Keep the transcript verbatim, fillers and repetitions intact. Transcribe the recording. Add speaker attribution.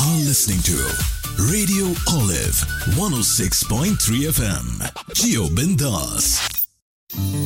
Speaker 1: are listening to Radio Olive one oh six point three F M. Gio Bindas.